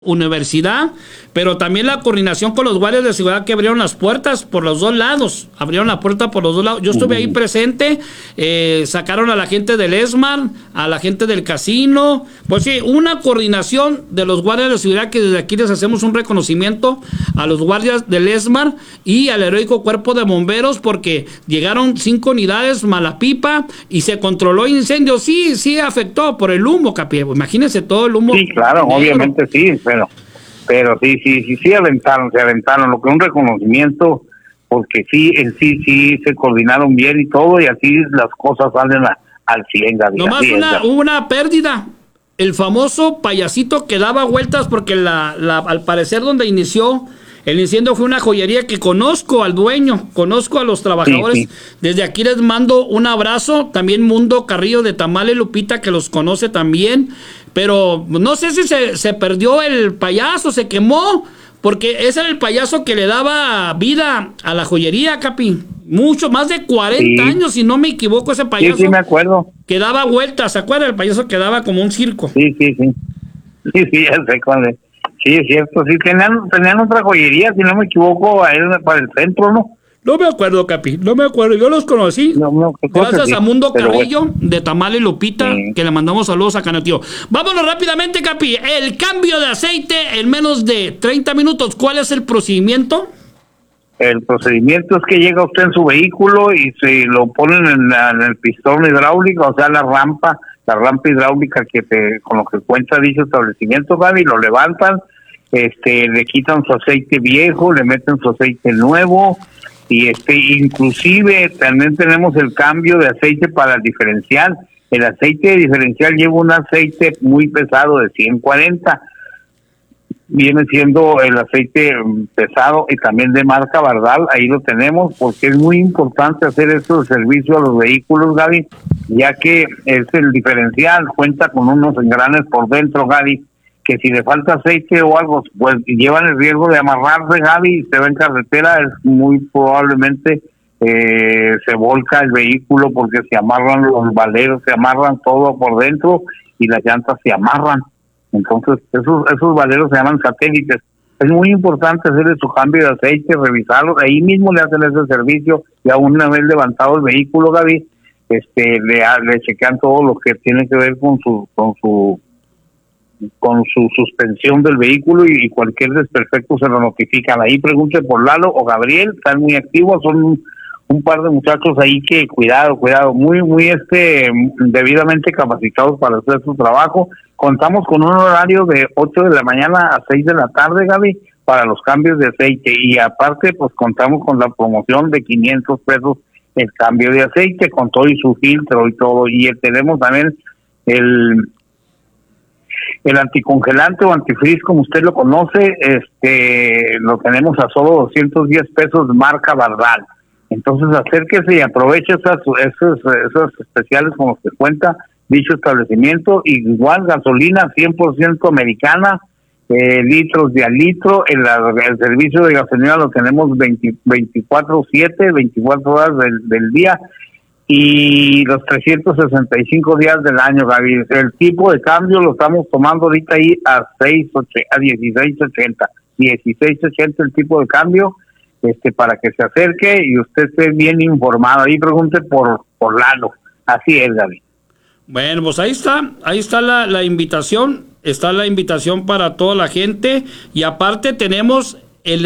universidad, pero también la coordinación con los guardias de seguridad que abrieron las puertas por los dos lados, abrieron la puerta por los dos lados. Yo estuve ahí presente, sacaron a la gente del ESMAD, a la gente del casino, pues sí, una coordinación de los guardias de seguridad, que desde aquí les hacemos un reconocimiento a los guardias del ESMAD y al heroico cuerpo de bomberos, porque llegaron 5 unidades Malapipa y se controló el incendio. Sí afectó por el humo, Capi, imagínense todo el humo. Sí, claro, negro. Obviamente sí, pero sí aventaron, lo que es un reconocimiento, porque sí se coordinaron bien y todo, y así las cosas salen al 100, Gaby. Nomás hubo una pérdida, el famoso payasito que daba vueltas, porque al parecer donde inició el incendio fue una joyería que conozco al dueño, conozco a los trabajadores. Sí. Desde aquí les mando un abrazo. También Mundo Carrillo de Tamales, Lupita, que los conoce también. Pero no sé si se perdió el payaso, se quemó, porque ese era el payaso que le daba vida a la joyería, Capi. Mucho, más de 40 años, si no me equivoco, ese payaso. Sí, me acuerdo. Que daba vueltas, ¿se acuerda? El payaso que daba como un circo. Sí, ya sé cuál es. Sí, es cierto, sí, tenían otra joyería, si no me equivoco, ahí para el centro, ¿no? No me acuerdo, Capi, no me acuerdo, yo los conocí, gracias a Mundo Carrillo, de Tamales Lupita, que le mandamos saludos a Canatío. Vámonos rápidamente, Capi, el cambio de aceite en menos de 30 minutos, ¿cuál es el procedimiento? El procedimiento es que llega usted en su vehículo y se lo ponen en el pistón hidráulico, o sea, la rampa hidráulica con lo que cuenta dicho establecimiento, Gaby, lo levantan, le quitan su aceite viejo, le meten su aceite nuevo, y inclusive también tenemos el cambio de aceite para el diferencial. El aceite diferencial lleva un aceite muy pesado de 140, viene siendo el aceite pesado y también de marca Bardal. Ahí lo tenemos, porque es muy importante hacer esto de servicio a los vehículos, Gaby, ya que es el diferencial, cuenta con unos engranes por dentro, Gaby, que si le falta aceite o algo, pues llevan el riesgo de amarrarse, Gaby, y se va en carretera, es muy probablemente se volca el vehículo, porque se amarran los valeros, se amarran todo por dentro y las llantas se amarran. Entonces, esos valeros se llaman satélites. Es muy importante hacerle su cambio de aceite, revisarlo. Ahí mismo le hacen ese servicio, ya una vez levantado el vehículo, Gaby, le chequean todo lo que tiene que ver con su suspensión del vehículo, y cualquier desperfecto se lo notifican. Ahí pregunte por Lalo o Gabriel, están muy activos, son un par de muchachos ahí que cuidado, muy debidamente capacitados para hacer su trabajo. Contamos con un horario de 8 de la mañana a 6 de la tarde, Gaby, para los cambios de aceite, y aparte pues contamos con la promoción de 500 pesos el cambio de aceite, con todo y su filtro y todo, y tenemos también el anticongelante o antifreeze, como usted lo conoce, lo tenemos a solo 210 pesos de marca Bardal. Entonces acérquese y aproveche esos especiales con los que cuenta dicho establecimiento. Igual gasolina 100% americana, litros de a litro. El servicio de gasolina lo tenemos 24/7, 24 horas del día, y los 365 días del año, Gaby. El tipo de cambio lo estamos tomando ahorita ahí a 16.80 el tipo de cambio, para que se acerque y usted esté bien informado. Ahí pregunte por Lalo. Así es, Gaby. Bueno, pues ahí está la invitación, para toda la gente, y aparte tenemos el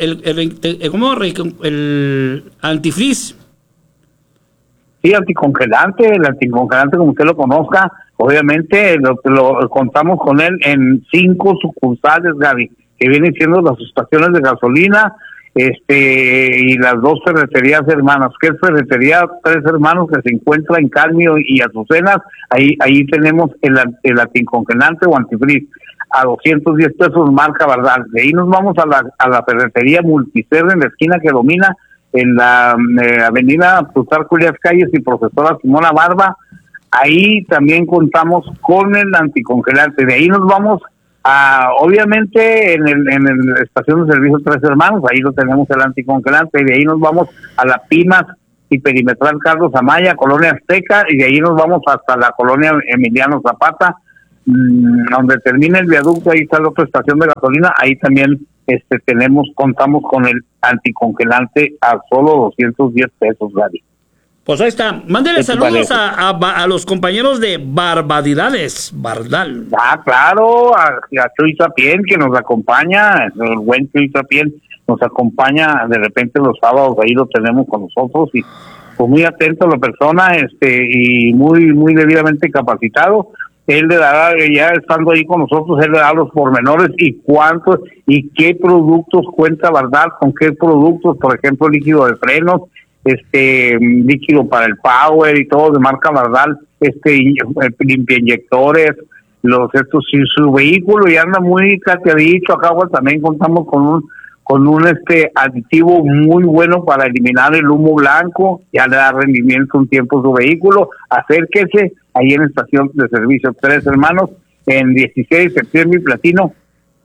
antifreeze. Sí, el anticongelante como usted lo conozca, obviamente lo contamos con él en 5 sucursales, Gaby, que vienen siendo las estaciones de gasolina, y las 2 ferreterías hermanas, que es Ferretería Tres Hermanos, que se encuentra en Calmio y Azucenas. Ahí tenemos el anticongelante o antifreeze a 210 pesos marca Bardal. De ahí nos vamos a la ferretería Multicer, en la esquina que domina en la avenida Plutarco Elías Calles y Profesora Simona Barba. Ahí también contamos con el anticongelante. De ahí nos vamos obviamente en el estación de servicio Tres Hermanos, ahí lo tenemos el anticongelante, y de ahí nos vamos a la Pimas y Perimetral Carlos Amaya, Colonia Azteca, y de ahí nos vamos hasta la Colonia Emiliano Zapata, donde termina el viaducto, ahí está la otra estación de gasolina, ahí también contamos con el anticongelante a solo 210 pesos, Gaby. Pues ahí está. Mándele saludos a los compañeros de Barbaridades, Bardal. Claro, a Chuy Sapien, que nos acompaña, el buen Chuy Sapien nos acompaña de repente los sábados, ahí lo tenemos con nosotros, y pues muy atento a la persona, y muy, muy debidamente capacitado. Él le dará, ya estando ahí con nosotros, él le da los pormenores y cuántos y qué productos cuenta Bardal, con qué productos, por ejemplo, líquido de frenos, líquido para el power y todo de marca Bardal, limpia inyectores, su vehículo ya anda muy cateadito. Acá también contamos con un aditivo muy bueno para eliminar el humo blanco, ya le da rendimiento un tiempo a su vehículo. Acérquese ahí en la estación de servicio Tres Hermanos, en 16 de septiembre y Platino,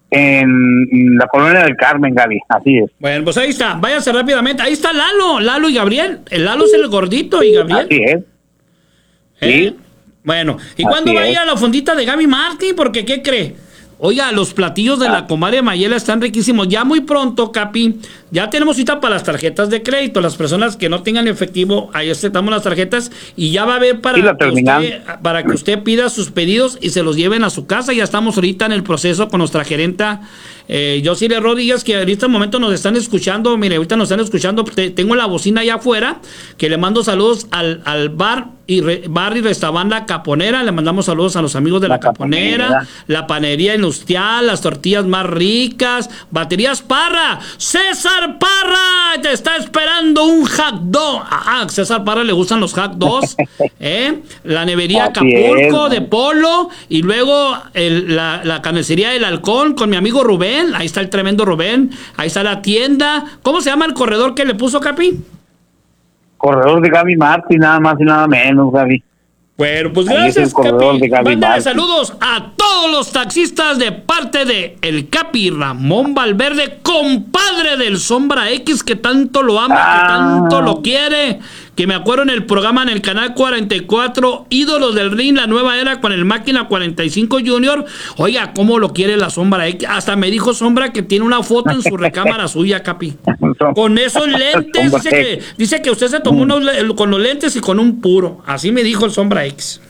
en la colonia del Carmen, Gaby, así es. Bueno, pues ahí está, váyanse rápidamente, ahí está Lalo y Gabriel, el Lalo es el gordito y Gabriel. Así es. Sí. Bueno, ¿y cuándo va a ir a la fondita de Gaby Martín? Porque, ¿qué cree? Oiga, los platillos de la comadre Mayela están riquísimos. Ya muy pronto, Capi, ya tenemos cita para las tarjetas de crédito. Las personas que no tengan efectivo, ahí aceptamos las tarjetas y ya va a haber para que usted pida sus pedidos y se los lleven a su casa. Ya estamos ahorita en el proceso con nuestra gerenta Josile Rodríguez, que en este momento nos están escuchando. Mire, ahorita nos están escuchando. Tengo la bocina allá afuera, que le mando saludos al bar y restaurante La Caponera. Le mandamos saludos a los amigos de La Caponera, la panería industrial, las tortillas más ricas, baterías Parra, César Parra te está esperando un hot dog. César Parra le gustan los hot dogs, la nevería Acapulco de Polo, y luego la carnicería del Halcón con mi amigo Rubén. Ahí está el tremendo Rubén, ahí está la tienda. ¿Cómo se llama el corredor que le puso, Capi? Corredor de Gaby Martín, nada más y nada menos, Gaby. Bueno, pues gracias, Capi. Mándale saludos a todos los taxistas de parte de el Capi Ramón Valverde, compadre del Sombra X, que tanto lo ama, que tanto lo quiere. Que me acuerdo en el programa en el canal 44, Ídolos del Ring, la nueva era con el Máquina 45 Junior. Oiga, cómo lo quiere la Sombra X. Hasta me dijo Sombra que tiene una foto en su recámara suya, Capi. Con esos lentes. Dice que usted se tomó unos con los lentes y con un puro. Así me dijo el Sombra X.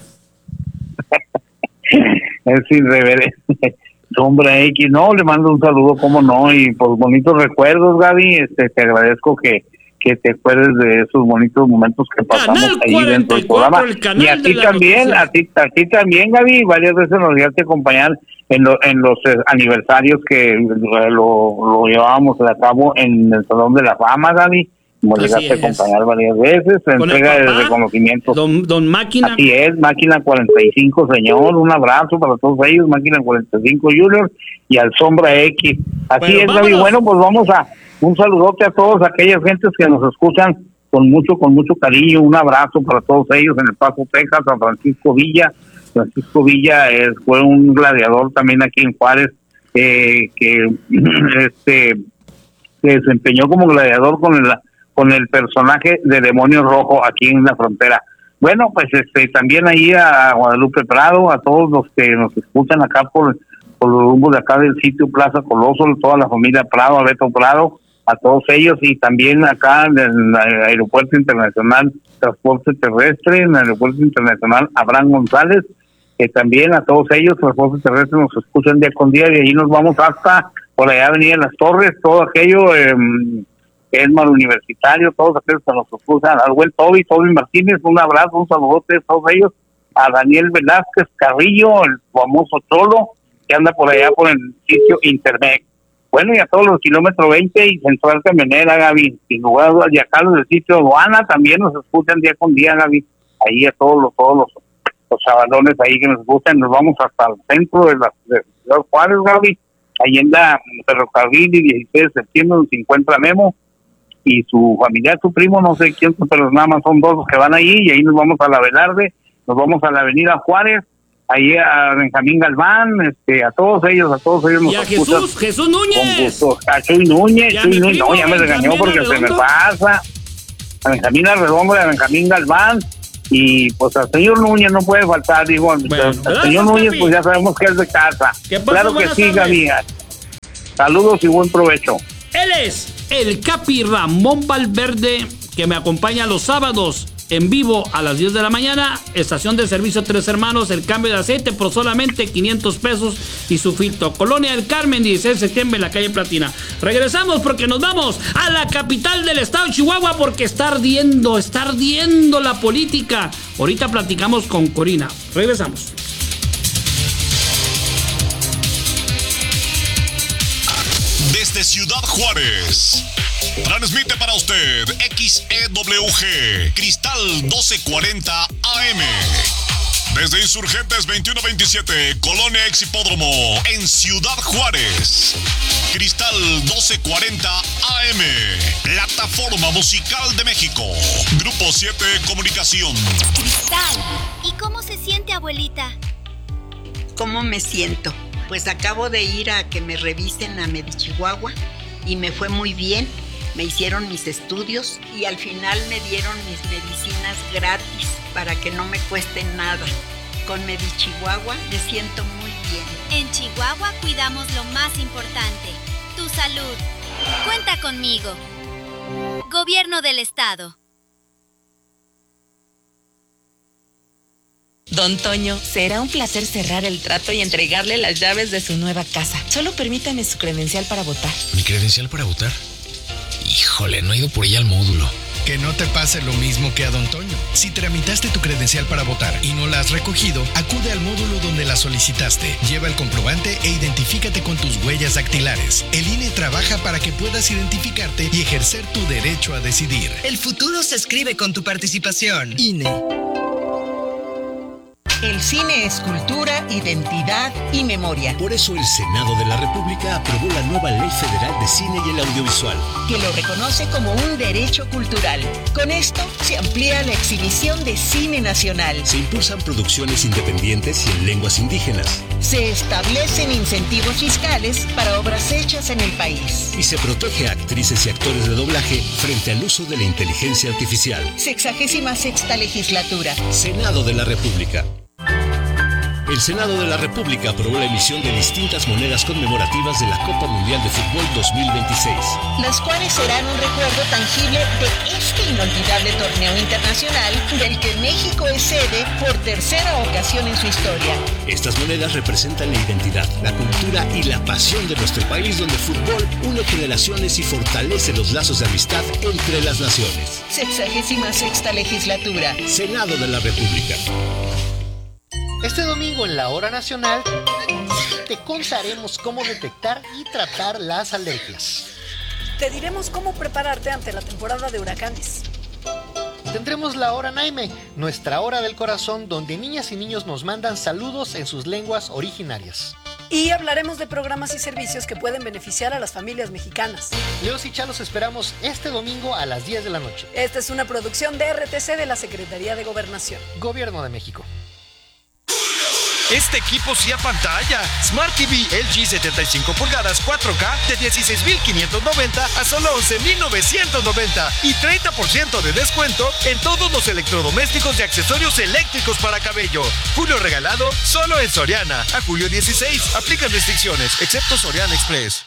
Es irreverente. Sombra X, no, le mando un saludo, cómo no, y pues bonitos recuerdos, Gaby. Te agradezco que te acuerdes de esos bonitos momentos que pasamos ahí dentro del programa. Y a ti también, a ti también, Gaby, varias veces nos llegaste a acompañar en los aniversarios que lo llevábamos a cabo en el Salón de la Fama, Gaby. Nos llegaste a acompañar varias veces, entrega de reconocimientos. Don Máquina. Así es, Máquina 45, señor, un abrazo para todos ellos, Máquina 45 Junior y al Sombra X. Así es, Gaby. Bueno, pues vamos a un saludote a todas aquellas gentes que nos escuchan con mucho cariño. Un abrazo para todos ellos en El Paso, Texas, a Francisco Villa. Francisco Villa fue un gladiador también aquí en Juárez, que se desempeñó como gladiador con el personaje de Demonio Rojo aquí en la frontera. Bueno, pues también ahí a Guadalupe Prado, a todos los que nos escuchan acá por los rumbos de acá del sitio Plaza Coloso, toda la familia Prado, a Beto Prado, a todos ellos, y también acá en el Aeropuerto Internacional Transporte Terrestre, en el Aeropuerto Internacional Abraham González, que también a todos ellos, Transporte Terrestre, nos escuchan día con día, y ahí nos vamos hasta por allá Avenida Las Torres, todo aquello, que es mal universitario, todos aquellos que nos escuchan, al buen Toby Martínez, un abrazo, un saludote a todos ellos, a Daniel Velázquez Carrillo, el famoso Cholo, que anda por allá por el sitio Internet. Bueno, y a todos los kilómetros 20 y Central Camionera, Gaby, y luego y acá los del sitio Aduana también nos escuchan día con día, Gaby. Ahí a todos los chavalones ahí que nos escuchan, nos vamos hasta el centro de la ciudad Juárez, Gaby. Ahí en la ferrocarril y 16 de septiembre donde se encuentra Memo y su familiar, su primo, no sé quién, pero nada más son dos los que van ahí, y ahí nos vamos a la Velarde, nos vamos a la avenida Juárez, ahí a Benjamín Galván, a todos ellos nos y a Jesús Núñez. A Chuy Núñez, no, ya me regañó porque se me pasa. A Benjamín Arredondo y a Benjamín Galván, Y pues al señor Núñez no puede faltar, digo, Bueno, al señor Núñez pues ya sabemos que es de casa. ¿Qué pasó? Claro que Buenas sí, tardes. Gaby. Saludos y buen provecho. Él es el Capi Ramón Valverde, que me acompaña los sábados en vivo a las 10 de la mañana. Estación de servicio Tres Hermanos, el cambio de aceite por solamente 500 pesos y su filtro. Colonia del Carmen, 16 de septiembre, en la calle Platina. Regresamos porque nos vamos a la capital del estado de Chihuahua, porque está ardiendo la política. Ahorita platicamos con Corina. Regresamos. Desde Ciudad Juárez, transmite para usted XEWG Cristal 1240 AM. Desde Insurgentes 2127, Colonia Ex Hipódromo, en Ciudad Juárez. Cristal 1240 AM, Plataforma Musical de México. Grupo 7 Comunicación. Cristal, ¿y cómo se siente, abuelita? ¿Cómo me siento? Pues acabo de ir a que me revisen a Medichihuahua y me fue muy bien. Me hicieron mis estudios y al final me dieron mis medicinas gratis para que no me cueste nada. Con Medichihuahua me siento muy bien. En Chihuahua cuidamos lo más importante, tu salud. Cuenta conmigo. Gobierno del Estado. Don Toño, será un placer cerrar el trato y entregarle las llaves de su nueva casa. Solo permítame su credencial para votar. ¿Mi credencial para votar? Híjole, no he ido por ella al módulo. Que no te pase lo mismo que a Don Toño. Si tramitaste tu credencial para votar y no la has recogido, acude al módulo donde la solicitaste. Lleva el comprobante e identifícate con tus huellas dactilares. El INE trabaja para que puedas identificarte y ejercer tu derecho a decidir. El futuro se escribe con tu participación. INE. El cine es cultura, identidad y memoria. Por eso el Senado de la República aprobó la nueva Ley Federal de Cine y el Audiovisual, Que lo reconoce como un derecho cultural. Con esto se amplía la exhibición de cine nacional. se impulsan producciones independientes y en lenguas indígenas, Se establecen incentivos fiscales para obras hechas en el país. y se protege a actrices y actores de doblaje frente al uso de la inteligencia artificial. 66ª legislatura. Senado de la República. El Senado de la República aprobó la emisión de distintas monedas conmemorativas de la Copa Mundial de Fútbol 2026. Las cuales serán un recuerdo tangible de este inolvidable torneo internacional del que México es sede por tercera ocasión en su historia. Estas monedas representan la identidad, la cultura y la pasión de nuestro país, donde el fútbol une generaciones y fortalece los lazos de amistad entre las naciones. 66ª legislatura. Senado de la República. Este domingo en la Hora Nacional te contaremos cómo detectar y tratar las alergias. Te diremos cómo prepararte ante la temporada de huracanes. Tendremos la Hora Naime, nuestra hora del corazón, donde niñas y niños nos mandan saludos en sus lenguas originarias. Y hablaremos de programas y servicios que pueden beneficiar a las familias mexicanas. Leos y Chalos esperamos este domingo a las 10 de la noche. Esta es una producción de RTC de la Secretaría de Gobernación. Gobierno de México. Este equipo sí apantalla. Smart TV LG 75 pulgadas 4K de 16,590 a solo 11,990 y 30% de descuento en todos los electrodomésticos y accesorios eléctricos para cabello. Julio regalado solo en Soriana. A julio 16. Aplican restricciones, excepto Soriana Express.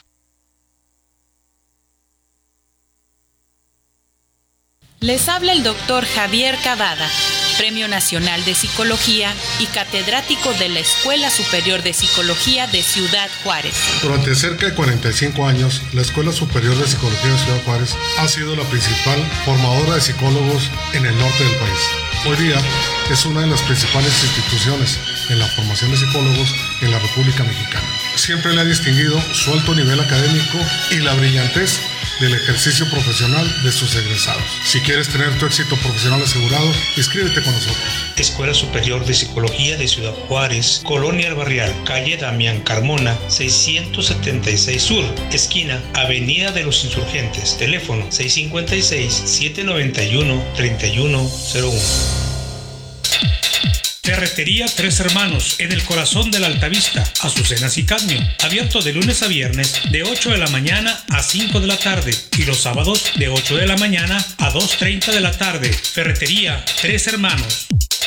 Les habla el doctor Javier Cavada, Premio Nacional de Psicología y catedrático de la Escuela Superior de Psicología de Ciudad Juárez. Durante cerca de 45 años, la Escuela Superior de Psicología de Ciudad Juárez ha sido la principal formadora de psicólogos en el norte del país. Hoy día es una de las principales instituciones en la formación de psicólogos en la República Mexicana. Siempre le ha distinguido su alto nivel académico y la brillantez del ejercicio profesional de sus egresados. Si quieres tener tu éxito profesional asegurado, inscríbete con nosotros. Escuela Superior de Psicología de Ciudad Juárez, Colonia El Barrial, calle Damián Carmona, 676 Sur, esquina Avenida de los Insurgentes, teléfono 656-791-3101. Ferretería Tres Hermanos, en el corazón de la Altavista, Azucenas y Cadmio. Abierto de lunes a viernes, de 8 de la mañana a 5 de la tarde. Y los sábados, de 8 de la mañana a 2:30 de la tarde. Ferretería Tres Hermanos.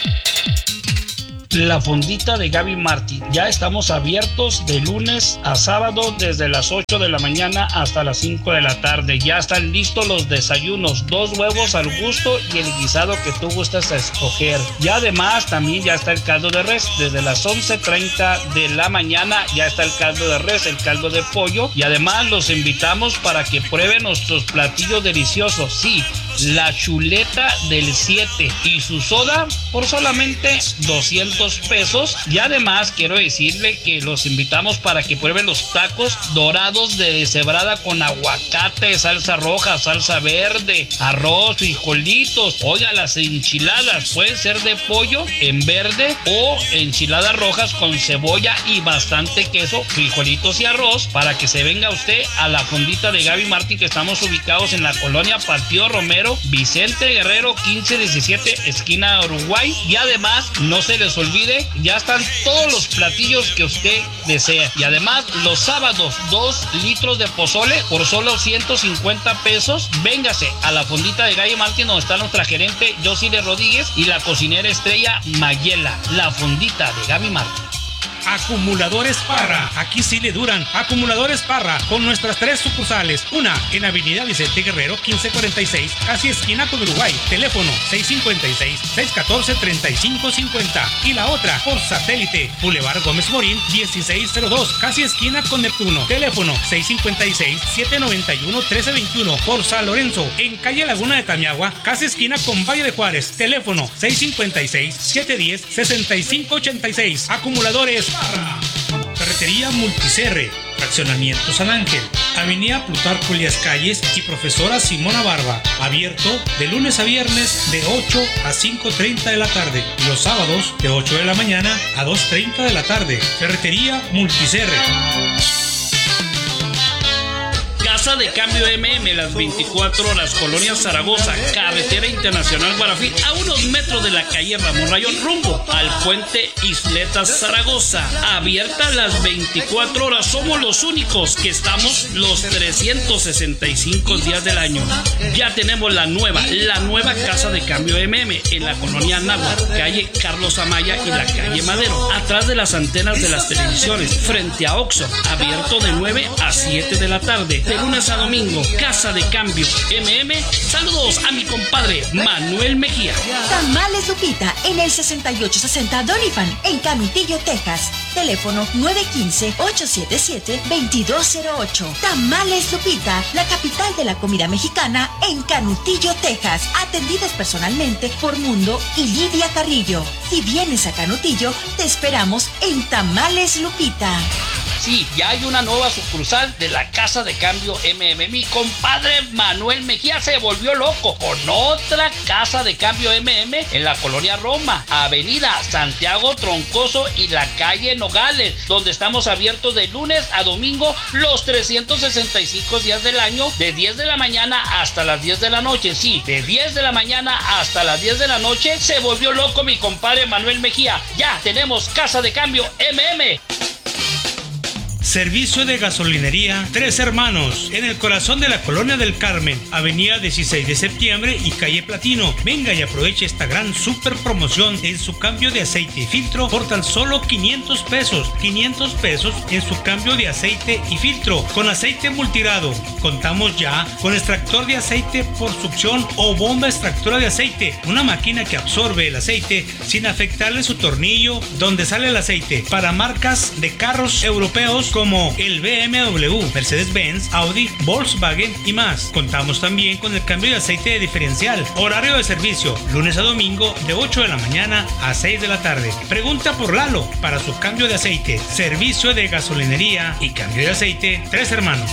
La fondita de Gaby Martin. Ya estamos abiertos de lunes a sábado desde las 8 de la mañana hasta las 5 de la tarde. Ya están listos los desayunos, 2 huevos al gusto y el guisado que tú gustas a escoger. Y además también ya está el caldo de res. Desde las 11:30 de la mañana ya está el caldo de res, el caldo de pollo. Y además los invitamos para que prueben nuestros platillos deliciosos. Sí, la chuleta del 7 y su soda por solamente 200 pesos. Y además quiero decirle que los invitamos para que prueben los tacos dorados de deshebrada con aguacate, salsa roja, salsa verde, arroz, frijolitos. Oiga, las enchiladas pueden ser de pollo en verde o enchiladas rojas con cebolla y bastante queso, frijolitos y arroz, para que se venga usted a la fondita de Gaby Martin, que estamos ubicados en la colonia Partido Romero, Vicente Guerrero 1517, esquina Uruguay. Y además no se les olvide, ya están todos los platillos que usted desea. Y además los sábados 2 litros de pozole por solo 150 pesos. Véngase a la fondita de Gaby Martin, donde está nuestra gerente Josile Rodríguez y la cocinera estrella Mayela. La fondita de Gaby Martin. Acumuladores Parra, aquí sí le duran. Acumuladores Parra, con nuestras 3 sucursales. Una en Avenida Vicente Guerrero 1546, casi esquina con Uruguay. Teléfono 656-614-3550. Y la otra por satélite, Boulevard Gómez Morín 1602, casi esquina con Neptuno. Teléfono 656-791-1321. Por San Lorenzo, en calle Laguna de Tamiagua, casi esquina con Valle de Juárez. Teléfono 656-710-6586. Acumuladores Parra. Carretería Multicerre, Fraccionamiento San Ángel, Avenida Plutarco Elías Calles y Profesora Simona Barba. Abierto de lunes a viernes de 8 a 5:30 de la tarde y los sábados de 8 de la mañana a 2:30 de la tarde. Ferretería Multicerre. Casa de Cambio MM, las 24 horas, Colonia Zaragoza, Carretera Internacional Guarafí, a unos metros de la calle Ramón Rayón, rumbo al puente Isletas Zaragoza. Abierta las 24 horas, somos los únicos que estamos los 365 días del año. Ya tenemos la nueva Casa de Cambio MM en la Colonia Náhuatl, calle Carlos Amaya y la calle Madero, atrás de las antenas de las televisiones, frente a Oxxo, abierto de 9 a 7 de la tarde. De lunes a domingo, Casa de Cambio MM. Saludos a mi compadre Manuel Mejía. Tamales Lupita en el 6860 Doniphan en Canutillo, Texas. Teléfono 915-877-2208. Tamales Lupita, la capital de la comida mexicana en Canutillo, Texas. Atendidas personalmente por Mundo y Lidia Carrillo. Si vienes a Canutillo, te esperamos en Tamales Lupita. Sí, ya hay una nueva sucursal de la Casa de Cambio MM. Mi compadre Manuel Mejía se volvió loco con otra Casa de Cambio MM en la Colonia Roma, Avenida Santiago Troncoso y la calle Nogales, donde estamos abiertos de lunes a domingo los 365 días del año, de 10 de la mañana hasta las 10 de la noche. Sí, de 10 de la mañana hasta las 10 de la noche. Se volvió loco mi compadre Manuel Mejía. Ya tenemos Casa de Cambio MM. Servicio de gasolinería Tres Hermanos, en el corazón de la Colonia del Carmen, Avenida 16 de Septiembre y calle Platino. Venga y aproveche esta gran super promoción en su cambio de aceite y filtro por tan solo 500 pesos. 500 pesos en su cambio de aceite y filtro con aceite multirado. Contamos ya con extractor de aceite por succión o bomba extractora de aceite, una máquina que absorbe el aceite sin afectarle su tornillo donde sale el aceite, para marcas de carros europeos como el BMW, Mercedes-Benz, Audi, Volkswagen y más. Contamos también con el cambio de aceite de diferencial. Horario de servicio, lunes a domingo de 8 de la mañana a 6 de la tarde. Pregunta por Lalo para su cambio de aceite. Servicio de gasolinería y cambio de aceite Tres Hermanos.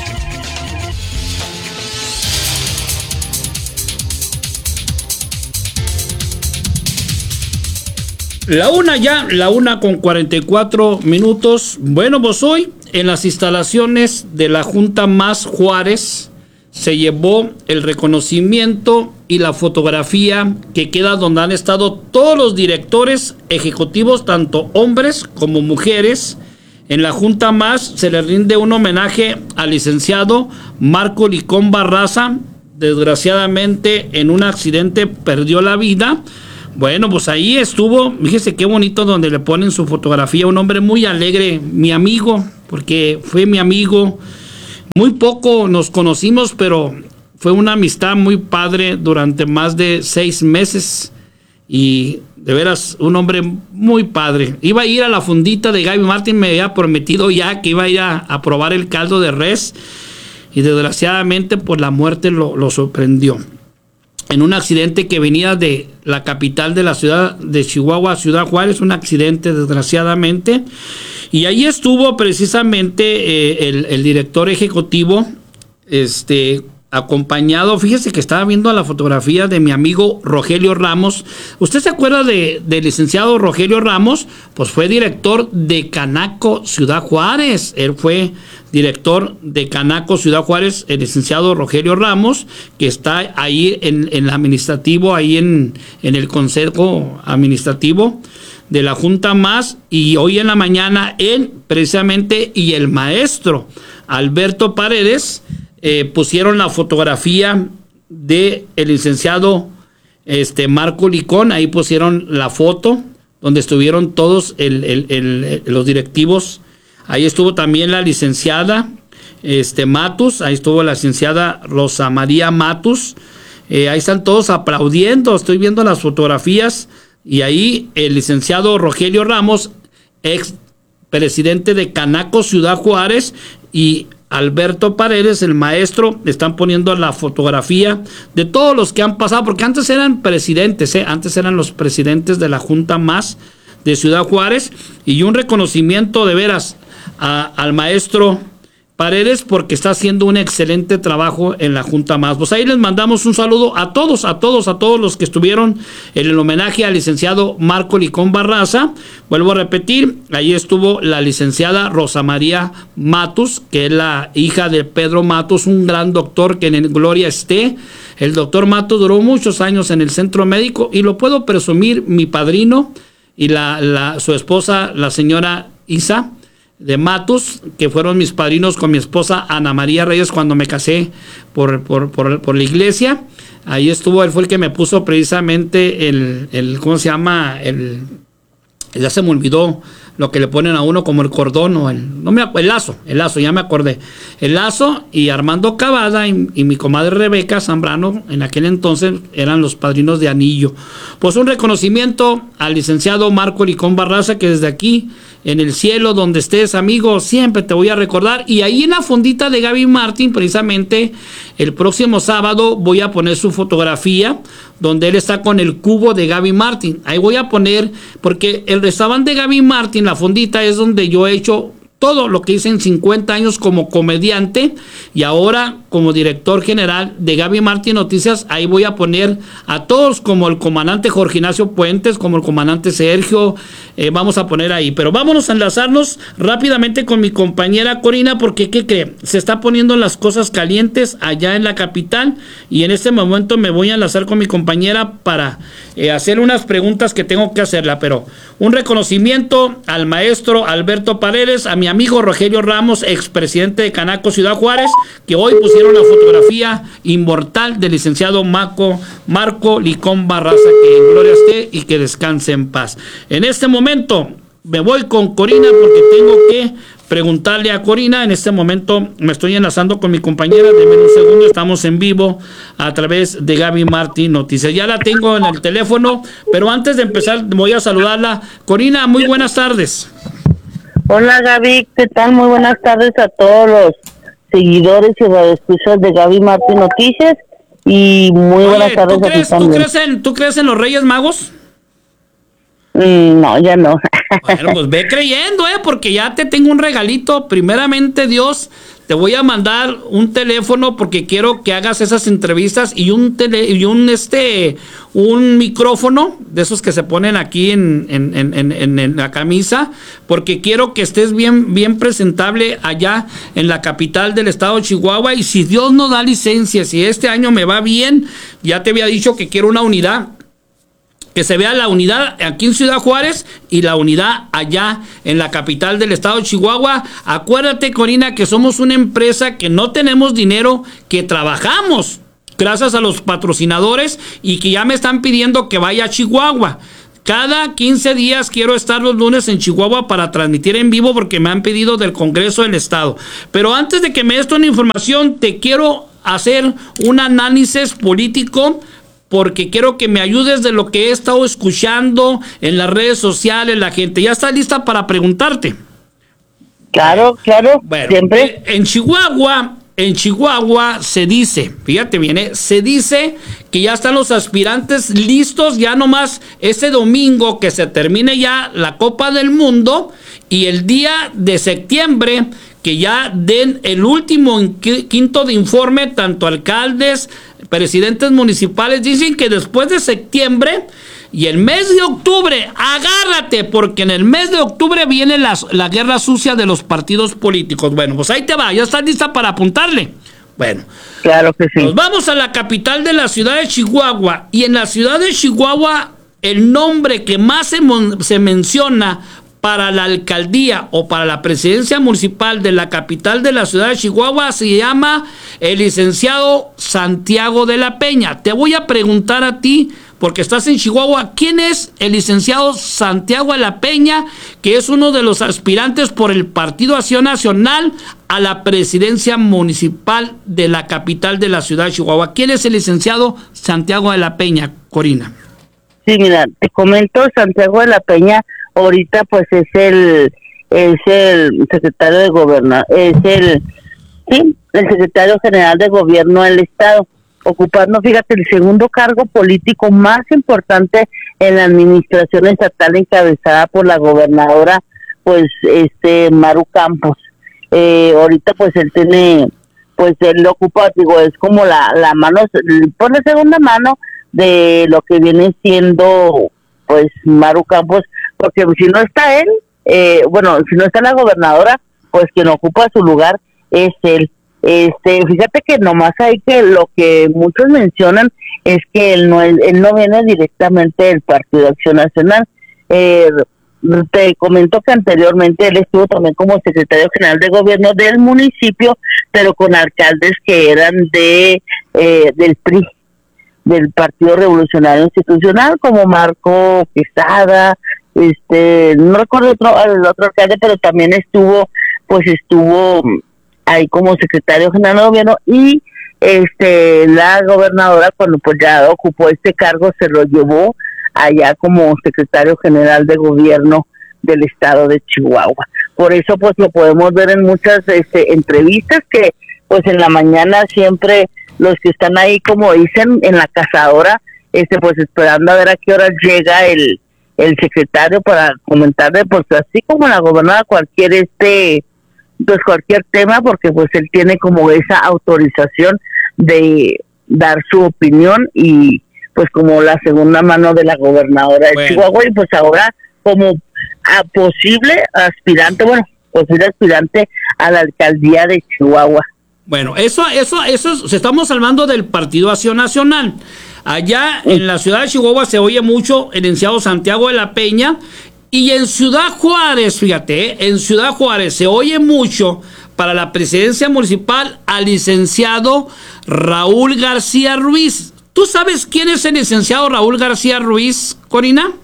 La una con 44 minutos. Bueno, pues hoy en las instalaciones de la Junta Más Juárez se llevó el reconocimiento y la fotografía que queda donde han estado todos los directores ejecutivos, tanto hombres como mujeres. En la Junta Más se le rinde un homenaje al licenciado Marco Licón Barraza. Desgraciadamente en un accidente perdió la vida. Bueno, pues ahí estuvo, fíjese qué bonito donde le ponen su fotografía, un hombre muy alegre, mi amigo, porque fue mi amigo. Muy poco nos conocimos, pero fue una amistad muy padre durante más de 6 meses. Y de veras, un hombre muy padre. Iba a ir a la fundita de Gaby Martín, me había prometido ya que iba a ir a probar el caldo de res. Y desgraciadamente, pues la muerte lo sorprendió. En un accidente que venía de la capital de la ciudad de Chihuahua, Ciudad Juárez, un accidente desgraciadamente. Y ahí estuvo precisamente el director ejecutivo, acompañado, fíjese que estaba viendo la fotografía de mi amigo Rogelio Ramos. ¿Usted se acuerda del licenciado Rogelio Ramos? Pues fue director de Canaco Ciudad Juárez. Él fue director de Canaco Ciudad Juárez, el licenciado Rogelio Ramos, que está ahí en el administrativo, ahí en el consejo administrativo de la Junta Más. Y hoy en la mañana él precisamente y el maestro Alberto Paredes pusieron la fotografía de el licenciado Marco Licón. Ahí pusieron la foto donde estuvieron todos los directivos. Ahí estuvo también la licenciada Matus, ahí estuvo la licenciada Rosa María Matus. Ahí están todos aplaudiendo, estoy viendo las fotografías. Y ahí el licenciado Rogelio Ramos, ex presidente de Canaco Ciudad Juárez, y Alberto Paredes, el maestro, están poniendo la fotografía de todos los que han pasado, porque antes eran presidentes, antes eran los presidentes de la Junta Más de Ciudad Juárez. Y un reconocimiento de veras al maestro Paredes, porque está haciendo un excelente trabajo en la Junta Más. Pues ahí les mandamos un saludo a todos los que estuvieron en el homenaje al licenciado Marco Licón Barraza. Vuelvo a repetir, ahí estuvo la licenciada Rosa María Matus, que es la hija de Pedro Matus, un gran doctor que en gloria esté. El doctor Matus duró muchos años en el centro médico y lo puedo presumir, mi padrino y su esposa, la señora Isa de Matus, que fueron mis padrinos con mi esposa Ana María Reyes cuando me casé por la iglesia. Ahí estuvo, él fue el que me puso precisamente ¿cómo se llama? Ya se me olvidó lo que le ponen a uno como el cordón o el lazo, ya me acordé. El lazo, y Armando Cavada y mi comadre Rebeca Zambrano, en aquel entonces eran los padrinos de anillo. Pues un reconocimiento al licenciado Marco Licón Barraza, que desde aquí, en el cielo, donde estés, amigo, siempre te voy a recordar. Y ahí en la fondita de Gaby Martín, precisamente, el próximo sábado voy a poner su fotografía, donde él está con el cubo de Gaby Martín. Ahí voy a poner, porque el restaurante de Gaby Martín, la fondita, es donde yo he hecho todo lo que hice en 50 años como comediante y ahora como director general de Gaby Martín Noticias. Ahí voy a poner a todos, como el comandante Jorge Ignacio Puentes, como el comandante Sergio, vamos a poner ahí. Pero vámonos a enlazarnos rápidamente con mi compañera Corina, porque ¿qué cree? Se está poniendo las cosas calientes allá en la capital y en este momento me voy a enlazar con mi compañera para hacer unas preguntas que tengo que hacerla. Pero un reconocimiento al maestro Alberto Paredes, a mi amigo Rogelio Ramos, expresidente de Canaco Ciudad Juárez, que hoy pusieron la fotografía inmortal del licenciado Marco Licón Barraza, que en gloria esté y que descanse en paz. En este momento me voy con Corina porque tengo que preguntarle a Corina. En este momento me estoy enlazando con mi compañera. Deme un segundo, estamos en vivo a través de Gaby Martín Noticias. Ya la tengo en el teléfono, pero antes de empezar voy a saludarla. Corina, muy buenas tardes. Hola Gaby, ¿qué tal? Muy buenas tardes a todos los seguidores y radioescuchas de Gaby Martín Noticias y muy buenas tardes a ti también. ¿Tú crees en los Reyes Magos? No, ya no. Bueno, pues ve creyendo, porque ya te tengo un regalito. Primeramente Dios te voy a mandar un teléfono porque quiero que hagas esas entrevistas y un micrófono de esos que se ponen aquí en la camisa, porque quiero que estés bien presentable allá en la capital del estado de Chihuahua. Y si Dios nos da licencia, si este año me va bien, ya te había dicho que quiero una unidad, que se vea la unidad aquí en Ciudad Juárez y la unidad allá en la capital del estado de Chihuahua. Acuérdate, Corina, que somos una empresa que no tenemos dinero, que trabajamos gracias a los patrocinadores y que ya me están pidiendo que vaya a Chihuahua. Cada 15 días quiero estar los lunes en Chihuahua para transmitir en vivo porque me han pedido del Congreso del Estado. Pero antes de que me des toda la información, te quiero hacer un análisis político, porque quiero que me ayudes de lo que he estado escuchando en las redes sociales, la gente. ¿Ya está lista para preguntarte? Claro, bueno, siempre. En Chihuahua se dice, fíjate bien, se dice que ya están los aspirantes listos, ya nomás ese domingo que se termine ya la Copa del Mundo y el día de septiembre que ya den el último quinto de informe, tanto alcaldes, presidentes municipales. Dicen que después de septiembre y el mes de octubre, agárrate, porque en el mes de octubre viene la guerra sucia de los partidos políticos. Bueno, pues ahí te va, ¿ya estás lista para apuntarle? Bueno, claro que sí. Nos vamos a la capital de la ciudad de Chihuahua, y en la ciudad de Chihuahua el nombre que más se menciona para la alcaldía o para la presidencia municipal de la capital de la ciudad de Chihuahua se llama el licenciado Santiago de la Peña. Te voy a preguntar a ti, porque estás en Chihuahua, ¿quién es el licenciado Santiago de la Peña, que es uno de los aspirantes por el Partido Acción Nacional a la presidencia municipal de la capital de la ciudad de Chihuahua? ¿Quién es el licenciado Santiago de la Peña, Corina? Sí, mira, te comento, Santiago de la Peña ahorita pues es el secretario de gobierno, el secretario general de gobierno del estado, ocupando, fíjate, el segundo cargo político más importante en la administración estatal, encabezada por la gobernadora pues Maru Campos. Ahorita pues él tiene, pues él lo ocupa, digo, es como la mano, por la segunda mano de lo que viene siendo pues Maru Campos, porque si no está él, si no está la gobernadora, pues quien ocupa su lugar es él. Fíjate que nomás hay que lo que muchos mencionan es que él no viene directamente del Partido Acción Nacional. Te comento que anteriormente él estuvo también como secretario general de gobierno del municipio, pero con alcaldes que eran del PRI, del Partido Revolucionario Institucional, como Marco Quesada, no recuerdo el otro alcalde, pero también estuvo ahí como secretario general de gobierno, y la gobernadora, cuando pues ya ocupó este cargo, se lo llevó allá como secretario general de gobierno del estado de Chihuahua. Por eso pues lo podemos ver en muchas entrevistas, que pues en la mañana siempre los que están ahí, como dicen, en la cazadora, pues esperando a ver a qué hora llega el secretario para comentarle, pues así como la gobernadora, cualquier cualquier tema, porque pues él tiene como esa autorización de dar su opinión, y pues como la segunda mano de la gobernadora de Chihuahua, y pues ahora como posible aspirante a la alcaldía de Chihuahua. Bueno, eso estamos hablando del Partido Acción Nacional. Allá en la ciudad de Chihuahua se oye mucho el licenciado Santiago de la Peña, y en Ciudad Juárez, fíjate, en Ciudad Juárez se oye mucho para la presidencia municipal al licenciado Raúl García Ruiz. ¿Tú sabes quién es el licenciado Raúl García Ruiz, Corina?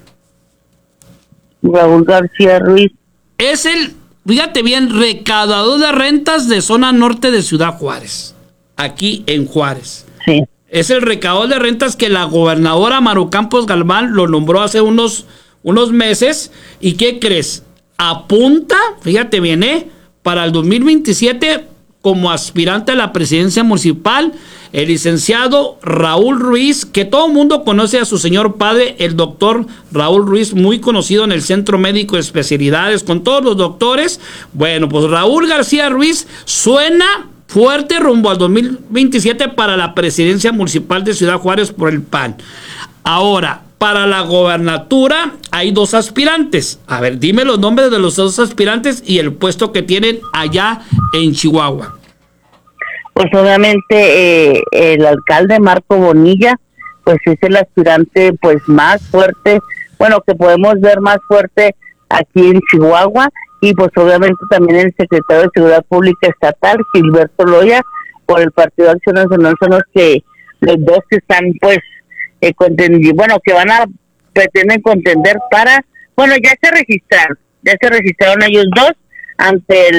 Raúl García Ruiz es el, fíjate bien, recaudador de rentas de zona norte de Ciudad Juárez, aquí en Juárez. Sí. Es el recaudador de rentas que la gobernadora Maru Campos Galván lo nombró hace unos meses. ¿Y qué crees? Apunta, fíjate bien, para el 2027 como aspirante a la presidencia municipal el licenciado Raúl Ruiz, que todo el mundo conoce a su señor padre, el doctor Raúl Ruiz, muy conocido en el Centro Médico de Especialidades, con todos los doctores. Bueno, pues Raúl García Ruiz suena fuerte rumbo al 2027 para la presidencia municipal de Ciudad Juárez por el PAN. Ahora, para la gobernatura hay 2 aspirantes. A ver, dime los nombres de los 2 aspirantes y el puesto que tienen allá en Chihuahua. Pues obviamente el alcalde Marco Bonilla, pues es el aspirante pues más fuerte, bueno, que podemos ver más fuerte aquí en Chihuahua, y pues obviamente también el secretario de Seguridad Pública Estatal, Gilberto Loya, por el Partido de Acción Nacional, son los dos que están pues que pretenden contender para, bueno, ya se registraron ellos 2 ante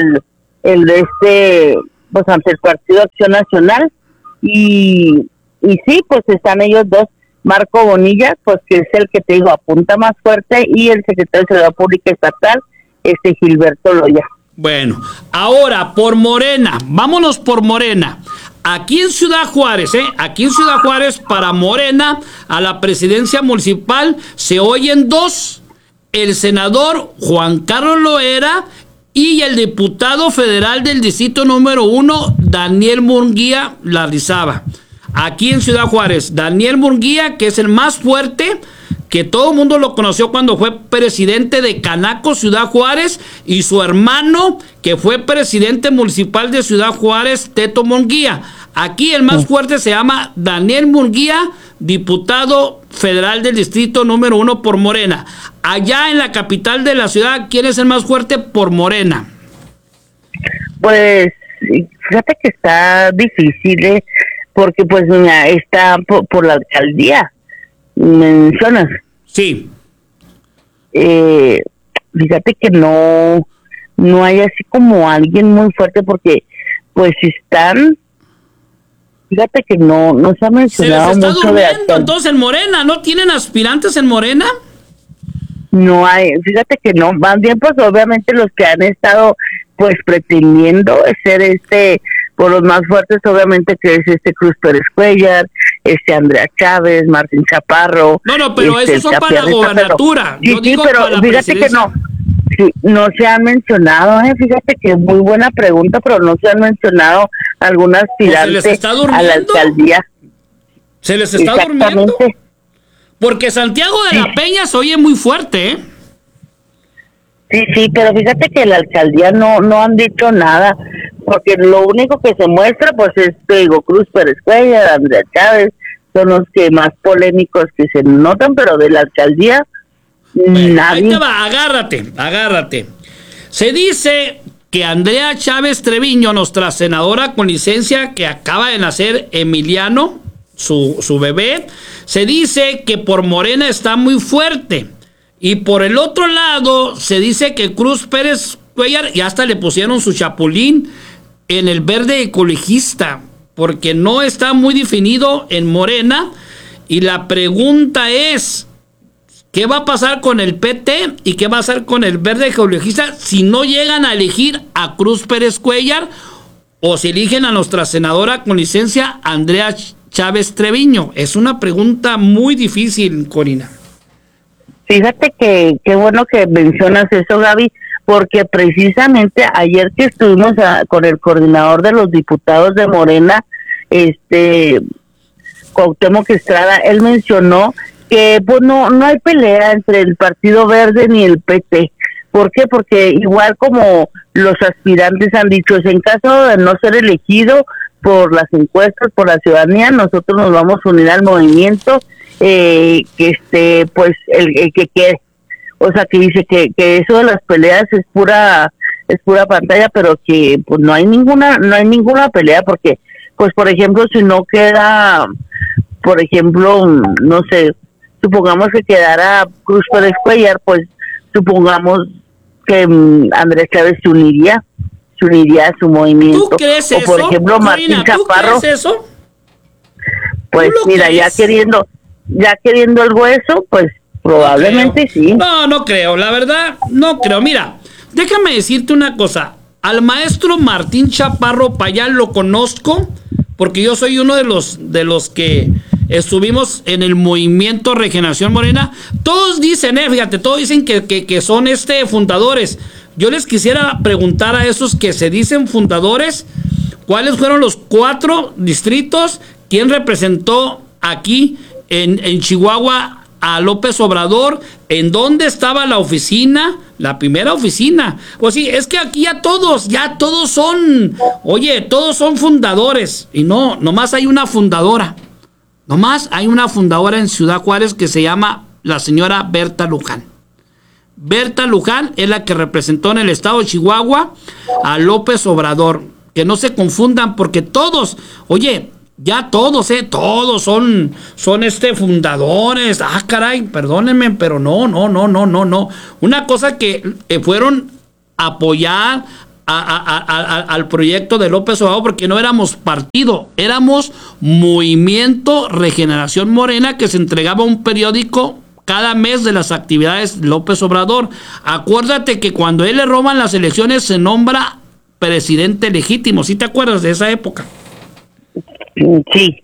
ante el Partido de Acción Nacional, y sí, pues están ellos 2, Marco Bonilla, pues que es el que te digo apunta más fuerte, y el secretario de Seguridad Pública Estatal, Gilberto Loya. Bueno, ahora por Morena, vámonos por Morena. Aquí en Ciudad Juárez, para Morena, a la presidencia municipal se oyen 2, el senador Juan Carlos Loera y el diputado federal del distrito número 1, Daniel Munguía Larrizaba. Aquí en Ciudad Juárez, Daniel Munguía, que es el más fuerte, que todo el mundo lo conoció cuando fue presidente de Canaco, Ciudad Juárez, y su hermano, que fue presidente municipal de Ciudad Juárez, Teto Munguía. Aquí el más fuerte se llama Daniel Munguía, diputado federal del distrito número 1 por Morena. Allá en la capital de la ciudad, ¿quién es el más fuerte por Morena? Pues fíjate que está difícil, porque pues mira, está por la alcaldía, mencionas. Sí. Fíjate que no hay así como alguien muy fuerte, porque pues están, fíjate que no se ha mencionado. Se les está mucho durmiendo entonces en Morena, ¿no tienen aspirantes en Morena? No hay, fíjate que no, van bien pues obviamente los que han estado pues pretendiendo ser por los más fuertes, obviamente, que es Cruz Pérez Cuellar, Andrea Chávez, Martín Chaparro. No, pero esos son para la gobernatura. Sí, pero fíjate que no se han mencionado, fíjate que es muy buena pregunta, pero no se han mencionado algún aspirante a la alcaldía. ¿Se les está durmiendo? Porque Santiago de la Peña se oye muy fuerte, Sí, pero fíjate que la alcaldía no han dicho nada, porque lo único que se muestra pues es Cruz Pérez Cuellar, Andrea Chávez, son los que más polémicos que se notan, pero de la alcaldía nadie. Ahí te va, agárrate. Se dice que Andrea Chávez Treviño, nuestra senadora con licencia, que acaba de nacer Emiliano, su bebé, se dice que por Morena está muy fuerte. Y por el otro lado, se dice que Cruz Pérez Cuellar, y hasta le pusieron su chapulín en el verde ecologista, porque no está muy definido en Morena. Y la pregunta es, ¿qué va a pasar con el PT y qué va a pasar con el verde ecologista si no llegan a elegir a Cruz Pérez Cuellar o si eligen a nuestra senadora con licencia, Andrea Chávez Treviño? Es una pregunta muy difícil, Corina. Fíjate que qué bueno que mencionas eso, Gaby, porque precisamente ayer que estuvimos con el coordinador de los diputados de Morena, Cuauhtémoc Estrada, él mencionó que pues no hay pelea entre el Partido Verde ni el PT. ¿Por qué? Porque igual como los aspirantes han dicho, es en caso de no ser elegido por las encuestas, por la ciudadanía, nosotros nos vamos a unir al movimiento, pues el que quede. O sea, que dice que eso de las peleas es pura pantalla, pero que pues no hay ninguna pelea, porque pues por ejemplo si no queda, por ejemplo, no sé, supongamos que quedara Cruz Pérez Cuellar, pues supongamos que Andrés Chávez se uniría a su movimiento. ¿Tú crees o por ejemplo Martín Martín Chaparro. ¿Tú crees eso? Pues mira, ya queriendo el hueso, pues probablemente sí. No creo, la verdad, no creo. Mira, déjame decirte una cosa. Al maestro Martín Chaparro Payán lo conozco porque yo soy uno de los que estuvimos en el movimiento Regeneración Morena. Todos dicen, fíjate, todos dicen que son fundadores. Yo les quisiera preguntar a esos que se dicen fundadores, ¿cuáles fueron los 4 distritos? ¿Quién representó aquí en Chihuahua a López Obrador? ¿En dónde estaba la oficina? La primera oficina. Pues sí, es que aquí ya todos son, todos son fundadores. Y no, nomás hay una fundadora. Nomás hay una fundadora en Ciudad Juárez que se llama la señora Berta Luján. Berta Luján es la que representó en el estado de Chihuahua a López Obrador. Que no se confundan porque todos, ya todos son fundadores. Ah, caray, perdónenme, pero no. Una cosa que fueron a apoyar al proyecto de López Obrador, porque no éramos partido, éramos Movimiento Regeneración Morena, que se entregaba un periódico cada mes de las actividades de López Obrador. Acuérdate que cuando él le roban las elecciones se nombra presidente legítimo. ¿Sí te acuerdas de esa época? Sí.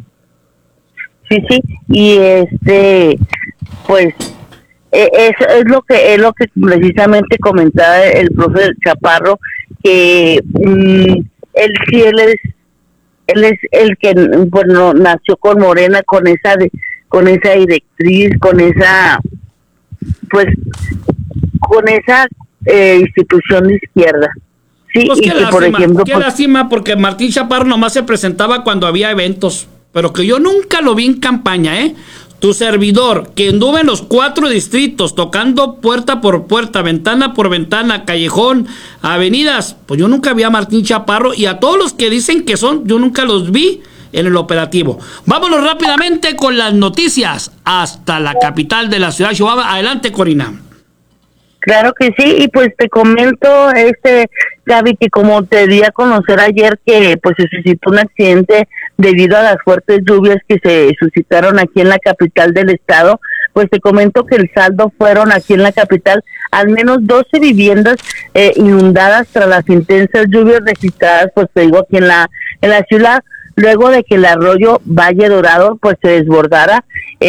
Y pues es lo que precisamente comentaba el profe Chaparro, que él es el que, bueno, nació con Morena, con esa directriz, con esa institución de izquierda. Sí, pues y que, por ejemplo, qué lástima, porque Martín Chaparro nomás se presentaba cuando había eventos, pero que yo nunca lo vi en campaña, Tu servidor, que anduve en los 4 distritos, tocando puerta por puerta, ventana por ventana, callejón, avenidas, pues yo nunca vi a Martín Chaparro, y a todos los que dicen que son, yo nunca los vi en el operativo. Vámonos rápidamente con las noticias hasta la capital de la ciudad de Chihuahua. Adelante, Corina. Claro que sí, y pues te comento, Gaby, que como te di a conocer ayer que pues se suscitó un accidente debido a las fuertes lluvias que se suscitaron aquí en la capital del estado, pues te comento que el saldo fueron aquí en la capital al menos 12 viviendas inundadas tras las intensas lluvias registradas, pues te digo, aquí en la ciudad, luego de que el arroyo Valle Dorado pues se desbordara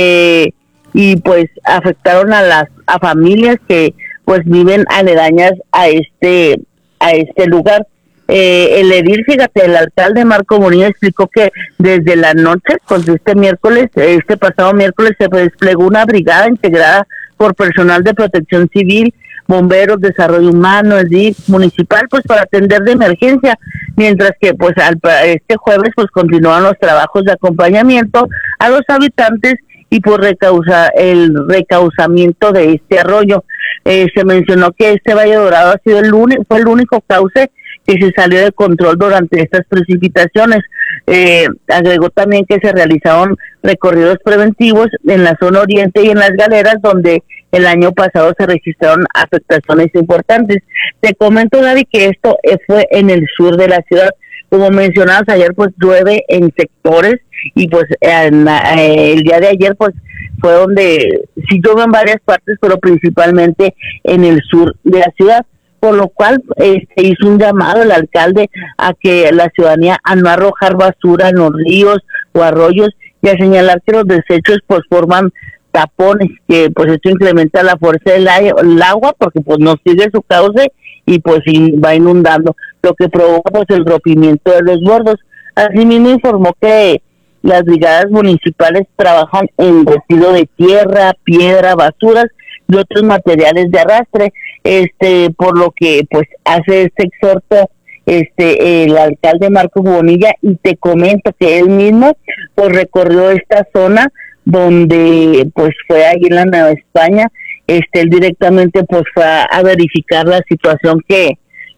y pues afectaron a familias que pues viven aledañas a este lugar. El edil, fíjate, el alcalde Marco Bonilla explicó que desde la noche, pues este pasado miércoles se desplegó una brigada integrada por personal de protección civil, bomberos, desarrollo humano, el DIF municipal, pues para atender de emergencia, mientras que pues este jueves pues continuaron los trabajos de acompañamiento a los habitantes y por el recauzamiento de este arroyo. Se mencionó que este Valle Dorado ha sido fue el único cauce que se salió de control durante estas precipitaciones. Agregó también que se realizaron recorridos preventivos en la zona oriente y en las galeras, donde el año pasado se registraron afectaciones importantes. Te comento, Gaby, que esto fue en el sur de la ciudad. Como mencionabas ayer, pues llueve en sectores y pues el día de ayer pues fue donde sí llueve en varias partes, pero principalmente en el sur de la ciudad, por lo cual hizo un llamado el alcalde a que la ciudadanía a no arrojar basura en los ríos o arroyos y a señalar que los desechos pues forman tapones, que pues esto incrementa la fuerza del agua porque pues no sigue su cauce y pues va inundando, lo que provoca pues el rompimiento de los bordos. Asimismo informó que las brigadas municipales trabajan en retiro de tierra, piedra, basuras y otros materiales de arrastre, por lo que pues hace este exhorto el alcalde Marco Bonilla, y te comento que él mismo pues recorrió esta zona donde pues fue ahí en la Nueva España. Él directamente pues fue a verificar la situación que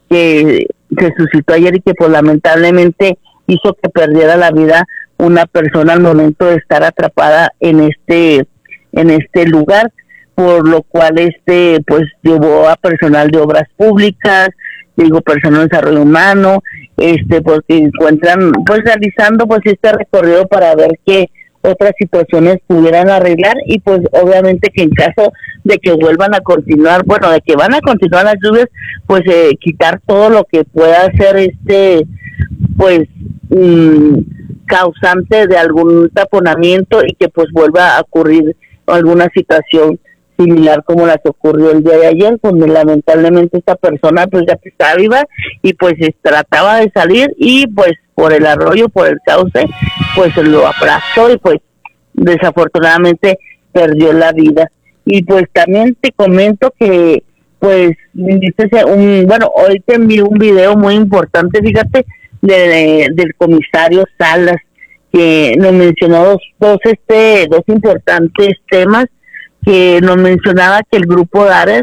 se suscitó ayer y que pues lamentablemente hizo que perdiera la vida una persona al momento de estar atrapada en este lugar, por lo cual pues llevó a personal de obras públicas, personal de desarrollo humano, porque encuentran pues realizando pues este recorrido para ver que otras situaciones pudieran arreglar, y pues obviamente que en caso de que vuelvan a continuar, bueno, de que van a continuar las lluvias, pues quitar todo lo que pueda ser pues causante de algún taponamiento, y que pues vuelva a ocurrir alguna situación similar como las ocurrió el día de ayer, donde lamentablemente esta persona pues ya estaba viva y pues trataba de salir, y pues por el arroyo, por el cauce, pues lo aplastó y pues desafortunadamente perdió la vida. Y pues también te comento que pues bueno, hoy te envié un video muy importante, fíjate, del comisario Salas, que nos mencionó dos importantes temas, que nos mencionaba que el grupo DARES,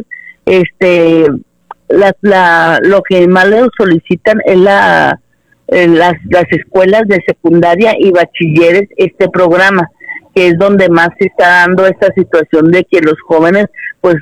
lo que más le solicitan es las escuelas de secundaria y bachilleres, este programa, que es donde más se está dando esta situación de que los jóvenes pues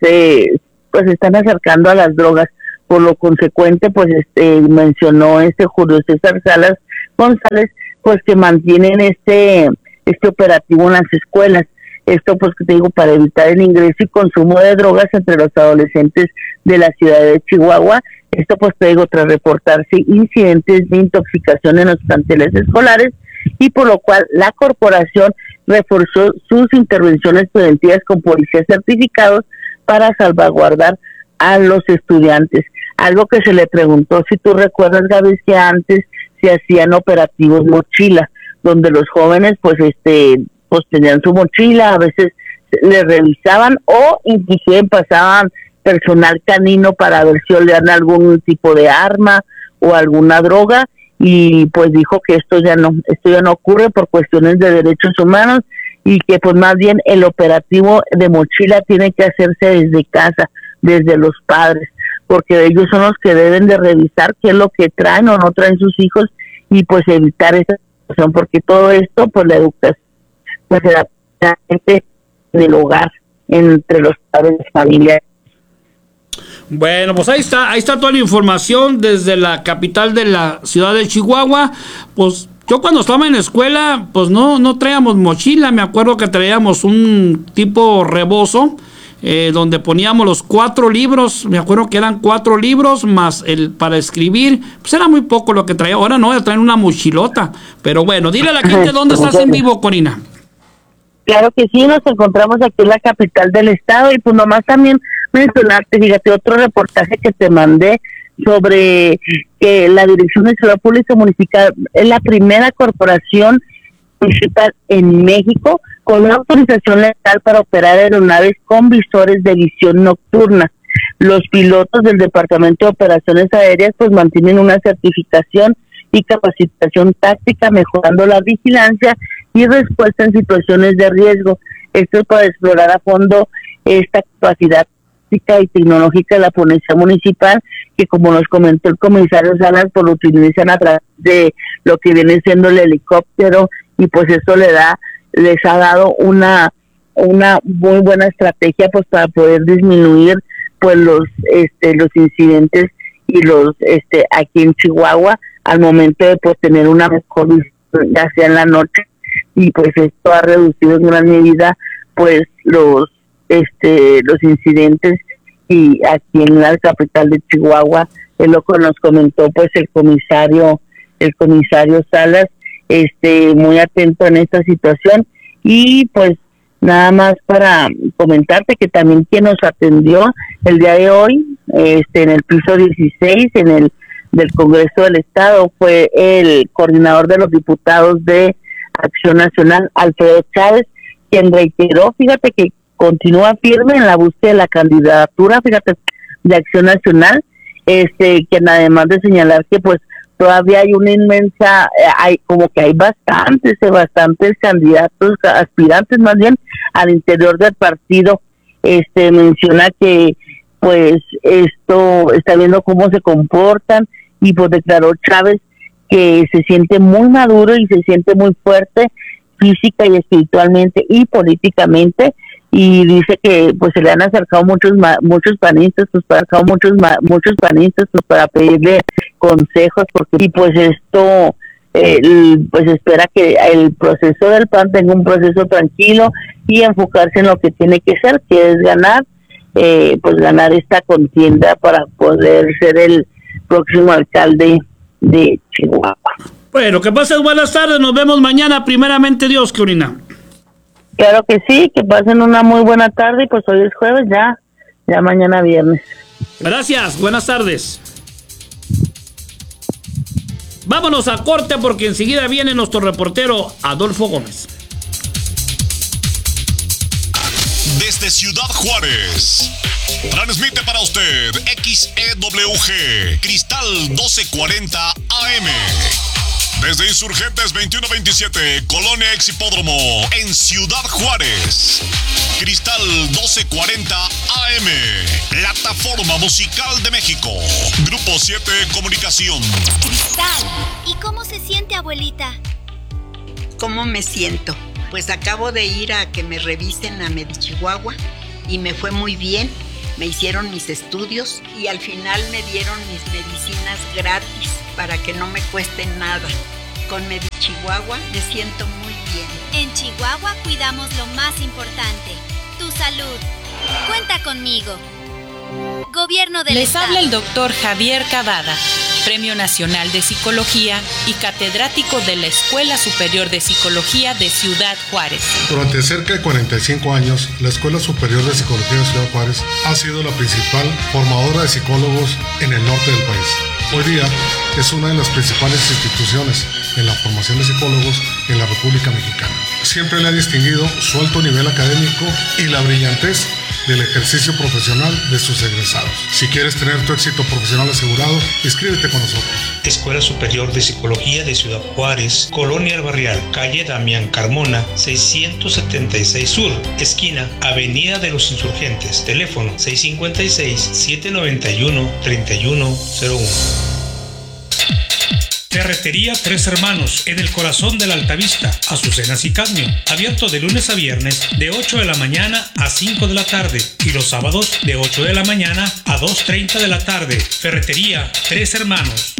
están acercando a las drogas. Por lo consecuente, pues mencionó Julio César Salas González, pues que mantienen este operativo en las escuelas. Esto pues que te digo, para evitar el ingreso y consumo de drogas entre los adolescentes de la ciudad de Chihuahua. Esto pues te digo, tras reportarse incidentes de intoxicación en los planteles escolares, y por lo cual la corporación reforzó sus intervenciones preventivas con policías certificados para salvaguardar a los estudiantes. Algo que se le preguntó, si tú recuerdas, Gaby, que antes se hacían operativos mochila, donde los jóvenes pues tenían su mochila, a veces le revisaban o inclusive pasaban personal canino para ver si olían algún tipo de arma o alguna droga, y pues dijo que esto ya no ocurre por cuestiones de derechos humanos, y que pues más bien el operativo de mochila tiene que hacerse desde casa, desde los padres, porque ellos son los que deben de revisar qué es lo que traen o no traen sus hijos, y pues evitar esa situación, porque todo esto pues la educación pues se da del hogar entre los padres de familia. Bueno, pues ahí está toda la información desde la capital de la ciudad de Chihuahua. Pues yo cuando estaba en la escuela, pues no traíamos mochila, me acuerdo que traíamos un tipo rebozo, donde poníamos los 4 libros, me acuerdo que eran 4 libros más el para escribir, pues era muy poco lo que traía. Ahora no, traen una mochilota. Pero bueno, dile a la gente dónde estás en vivo, Corina. Claro que sí, nos encontramos aquí en la capital del estado, y pues nomás también mencionarte, fíjate, otro reportaje que te mandé sobre que la Dirección de Seguridad Pública Municipal es la primera corporación municipal en México con una autorización legal para operar aeronaves con visores de visión nocturna. Los pilotos del Departamento de Operaciones Aéreas pues mantienen una certificación y capacitación táctica, mejorando la vigilancia y respuesta en situaciones de riesgo. Esto es para explorar a fondo esta capacidad táctica y tecnológica de la Policía Municipal, que como nos comentó el comisario Salas, pues lo utilizan a través de lo que viene siendo el helicóptero, y pues eso les ha dado una muy buena estrategia pues para poder disminuir pues los incidentes y los aquí en Chihuahua, al momento de pues tener una mejor visión, ya sea en la noche, y pues esto ha reducido en gran medida pues los incidentes. Y aquí en la capital de Chihuahua es lo que nos comentó pues el comisario Salas, muy atento en esta situación. Y pues nada más para comentarte que también quien nos atendió el día de hoy en el piso 16 del Congreso del Estado fue el coordinador de los diputados de Acción Nacional, Alfredo Chávez, quien reiteró, fíjate, que continúa firme en la búsqueda de la candidatura, fíjate, de Acción Nacional, quien además de señalar que pues todavía hay una inmensa, hay bastantes candidatos, aspirantes más bien, al interior del partido. Menciona que pues esto está viendo cómo se comportan, y pues declaró Chávez que se siente muy maduro y se siente muy fuerte física y espiritualmente y políticamente, y dice que pues se le han acercado muchos panistas para pedirle consejos, porque y pues esto pues espera que el proceso del PAN tenga un proceso tranquilo y enfocarse en lo que tiene que ser, que es ganar, pues ganar esta contienda para poder ser el próximo alcalde de Chihuahua. Bueno, que pases buenas tardes, nos vemos mañana, primeramente Dios, Corina. Claro que sí, que pasen una muy buena tarde y pues hoy es jueves, ya mañana viernes. Gracias, buenas tardes. Vámonos a corte porque enseguida viene nuestro reportero Adolfo Gómez. Desde Ciudad Juárez, transmite para usted XEWG Cristal 1240 AM. Desde Insurgentes 2127, Colonia Ex Hipódromo, en Ciudad Juárez. Cristal 1240 AM, plataforma musical de México. Grupo 7 Comunicación. Cristal, ¿y cómo se siente, abuelita? ¿Cómo me siento? Pues acabo de ir a que me revisen a Medichihuahua y me fue muy bien. Me hicieron mis estudios y al final me dieron mis medicinas gratis para que no me cuesten nada. Con Medichihuahua me siento muy bien. En Chihuahua cuidamos lo más importante, tu salud. Cuenta conmigo. Gobierno del Les Estado. habla el doctor Javier Cavada, Premio Nacional de Psicología y catedrático de la Escuela Superior de Psicología de Ciudad Juárez. Durante cerca de 45 años, la Escuela Superior de Psicología de Ciudad Juárez ha sido la principal formadora de psicólogos en el norte del país. Hoy día es una de las principales instituciones en la formación de psicólogos en la República Mexicana. Siempre le ha distinguido su alto nivel académico y la brillantez del ejercicio profesional de sus egresados. Si quieres tener tu éxito profesional asegurado, inscríbete con nosotros. Escuela Superior de Psicología de Ciudad Juárez, Colonia El Barrial, calle Damián Carmona, 676 Sur, esquina Avenida de los Insurgentes, teléfono 656-791-3101. Ferretería Tres Hermanos, en el corazón de la Altavista, Azucenas y Cadmio. Abierto de lunes a viernes, de 8 de la mañana a 5 de la tarde. Y los sábados, de 8 de la mañana a 2:30 de la tarde. Ferretería Tres Hermanos.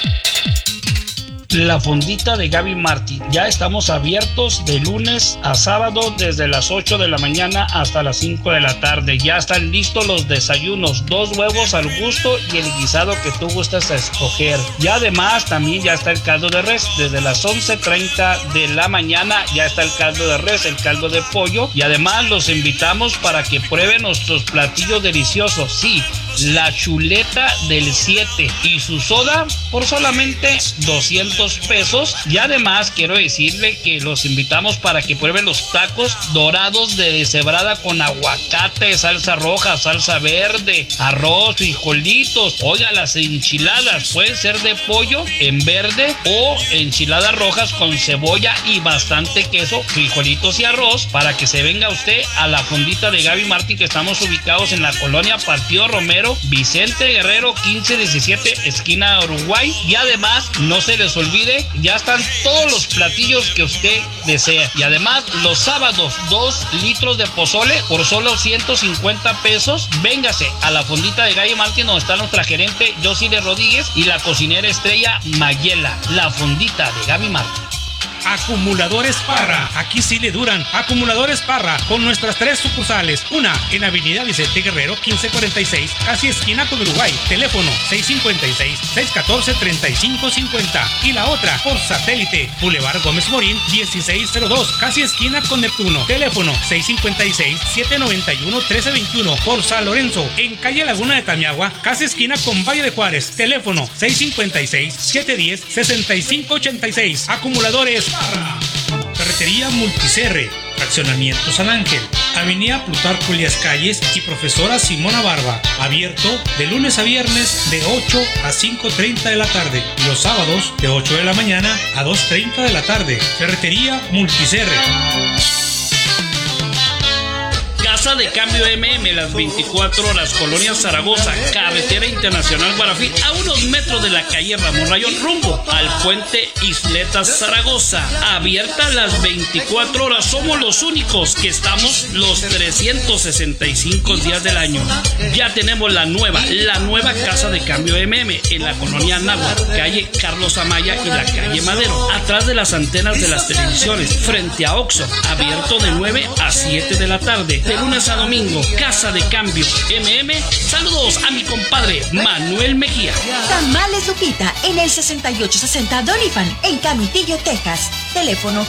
La fondita de Gaby Martí. Ya estamos abiertos de lunes a sábado desde las 8 de la mañana hasta las 5 de la tarde. Ya están listos los desayunos, 2 huevos al gusto y el guisado que tú gustas a escoger. Y además también ya está el caldo de res. Desde las 11:30 de la mañana ya está el caldo de res, el caldo de pollo. Y además los invitamos para que prueben nuestros platillos deliciosos. Sí, la chuleta del 7 y su soda por solamente 200 pesos. Y además quiero decirle que los invitamos para que prueben los tacos dorados de deshebrada con aguacate, salsa roja, salsa verde, arroz, frijolitos. Oiga, las enchiladas pueden ser de pollo en verde o enchiladas rojas con cebolla y bastante queso, frijolitos y arroz, para que se venga usted a la fondita de Gaby Martí, que estamos ubicados en la colonia Partido Romero, Vicente Guerrero 1517, esquina Uruguay. Y además no se les olvide, ya están todos los platillos que usted desea. Y además los sábados 2 litros de pozole por solo 150 pesos. Véngase a la fondita de Gaby Martí, donde está nuestra gerente Josile Rodríguez y la cocinera estrella Mayela. La fondita de Gaby Martí. Acumuladores Parra, aquí sí le duran. Acumuladores Parra, con nuestras 3 sucursales. Una en Avenida Vicente Guerrero 1546, casi esquina con Uruguay, teléfono 656-614-3550. Y la otra por satélite, Boulevard Gómez Morín 1602, casi esquina con Neptuno, teléfono 656-791-1321. Por San Lorenzo, en calle Laguna de Tamiagua, casi esquina con Valle de Juárez, teléfono 656-710-6586. Acumuladores Parra. Ferretería Multicerre, Fraccionamiento San Ángel, Avenida Plutarco Elías Calles y Profesora Simona Barba. Abierto de lunes a viernes de 8 a 5:30 de la tarde y los sábados de 8 de la mañana a 2:30 de la tarde. Ferretería Multicerre. Casa de Cambio MM, las 24 horas, Colonia Zaragoza, Carretera Internacional Guarafil, a unos metros de la calle Ramón Rayón, rumbo al puente Isletas Zaragoza. Abierta las 24 horas, somos los únicos que estamos los 365 días del año. Ya tenemos la nueva Casa de Cambio MM en la Colonia Náhuatl, calle Carlos Amaya y la calle Madero, atrás de las antenas de las televisiones, frente a Oxxo, abierto de 9 a 7 de la tarde, de lunes a domingo. Casa de Cambio MM. Saludos a mi compadre Manuel Mejía. Tamales Lupita en el 6860 Doniphan en Canutillo, Texas. Teléfono